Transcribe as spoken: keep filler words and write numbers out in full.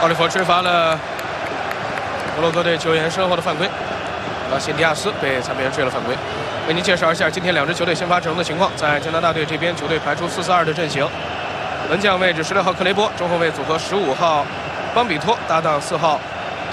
奥利弗吹罚了摩洛哥队球员身后的犯规，拉辛迪亚斯被裁判员吹了犯规。为您介绍一下今天两支球队先发阵容的情况。在加拿大队这边，球队排出四四二的阵型，门将位置十六号克雷波，中后卫组合十五号邦比托搭档四号